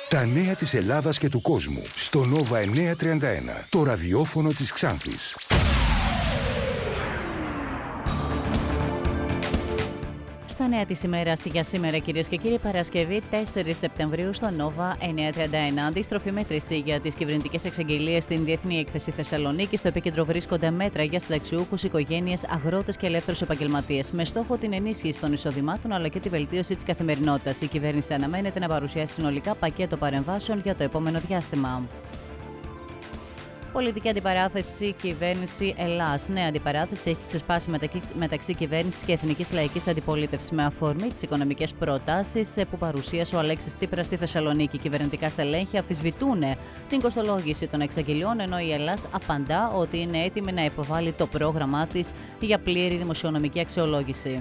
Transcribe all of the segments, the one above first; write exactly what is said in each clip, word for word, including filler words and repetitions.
Τα νέα της Ελλάδας και του κόσμου στο Nova εννιακόσια τριάντα ένα, το ραδιόφωνο της Ξάνθης. Στα νέα της ημέρας για σήμερα, κυρίες και κύριοι, Παρασκευή τέσσερις Σεπτεμβρίου στο Nova εννιακόσια τριάντα ένα. Αντίστροφη μέτρηση για τις κυβερνητικές εξαγγελίες στην Διεθνή Έκθεση Θεσσαλονίκη. Στο επίκεντρο βρίσκονται μέτρα για συνταξιούχους, οικογένειες, αγρότες και ελεύθερους επαγγελματίες, με στόχο την ενίσχυση των εισοδημάτων αλλά και τη βελτίωση της καθημερινότητας. Η κυβέρνηση αναμένεται να παρουσιάσει συνολικά πακέτο παρεμβάσεων για το επόμενο διάστημα. Πολιτική αντιπαράθεση, κυβέρνηση Ελλάς. Νέα αντιπαράθεση έχει ξεσπάσει μεταξύ κυβέρνησης και Εθνικής Λαϊκής Αντιπολίτευσης με αφορμή τις οικονομικές προτάσεις που παρουσίασε ο Αλέξης Τσίπρας στη Θεσσαλονίκη. Κυβερνητικά στελέχη αμφισβητούν την κοστολόγηση των εξαγγελιών, ενώ η Ελλάς απαντά ότι είναι έτοιμη να υποβάλει το πρόγραμμά της για πλήρη δημοσιονομική αξιολόγηση.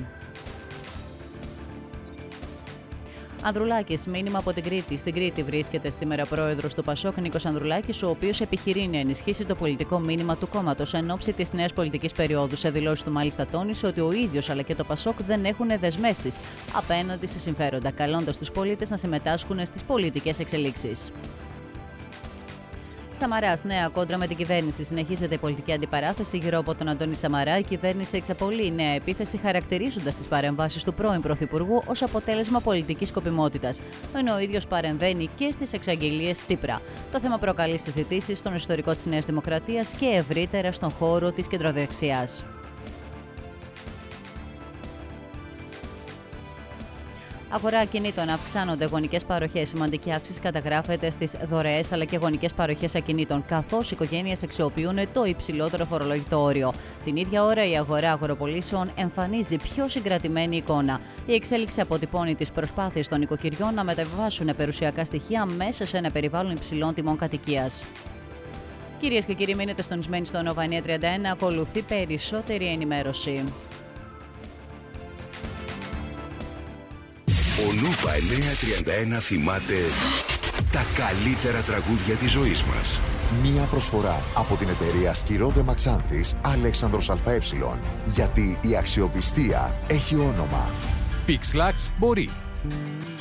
Ανδρουλάκης, μήνυμα από την Κρήτη. Στην Κρήτη βρίσκεται σήμερα ο πρόεδρος του Πασόκ, Νίκος Ανδρουλάκης, ο οποίος επιχειρεί να ενισχύσει το πολιτικό μήνυμα του κόμματος εν ώψη της νέας πολιτικής περίοδου. Σε δηλώσεις του, μάλιστα, τόνισε ότι ο ίδιος αλλά και το Πασόκ δεν έχουν δεσμεύσεις απέναντι σε συμφέροντα, καλώντας τους πολίτες να συμμετάσχουν στις πολιτικές εξελίξεις. Σαμαράς, νέα κόντρα με την κυβέρνηση. Συνεχίζεται η πολιτική αντιπαράθεση γύρω από τον Αντώνη Σαμαρά. Η κυβέρνηση εξαπολύει νέα επίθεση, χαρακτηρίζοντας τις παρεμβάσεις του πρώην Πρωθυπουργού ως αποτέλεσμα πολιτικής σκοπιμότητας, ενώ ο ίδιος παρεμβαίνει και στις εξαγγελίες Τσίπρα. Το θέμα προκαλεί συζητήσεις στον ιστορικό της Νέας Δημοκρατίας και ευρύτερα στον χώρο της κεντροδεξιάς. Αγορά ακινήτων. Αυξάνονται γονικές παροχές. Σημαντική αύξηση καταγράφεται στις δωρεές αλλά και γονικές παροχές ακινήτων, καθώς οι οικογένειες αξιοποιούν το υψηλότερο φορολογικό όριο. Την ίδια ώρα, η αγορά αγοροπολίσεων εμφανίζει πιο συγκρατημένη εικόνα. Η εξέλιξη αποτυπώνει τις προσπάθειες των οικοκυριών να μεταβιβάσουν περιουσιακά στοιχεία μέσα σε ένα περιβάλλον υψηλών τιμών κατοικίας. Κυρίες και κύριοι, μείνετε συντονισμένοι στο Nova εννιακόσια τριάντα ένα. Ακολουθεί περισσότερη ενημέρωση. Ο Nova εννιακόσια τριάντα ένα θυμάται τα καλύτερα τραγούδια της ζωής μας. Μία προσφορά από την εταιρεία Σκυρόδεμα Ξάνθης Αλέξανδρος ΑΕ. Γιατί η αξιοπιστία έχει όνομα. Pixlax μπορεί.